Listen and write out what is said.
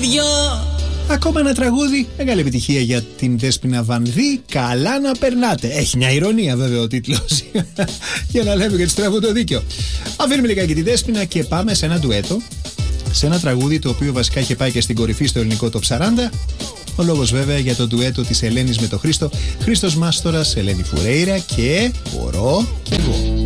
παιδιά. Ακόμα ένα τραγούδι, μεγάλη επιτυχία για την Δέσποινα Βανδύ. Καλά να περνάτε. Έχει μια ηρωνία βέβαια ο τίτλος. Για να λέμε και τη τραβούν το δίκιο. Αφήνουμε λιγάκι τη Δέσποινα και πάμε σε ένα ντουέτο. Σε ένα τραγούδι το οποίο βασικά είχε πάει και στην κορυφή στο ελληνικό Top 40. Ο λόγος βέβαια για το ντουέτο της Ελένης με τον Χρήστο. Χρήστος Μάστορας, Ελένη Φουρέιρα και μπορώ κι εγώ.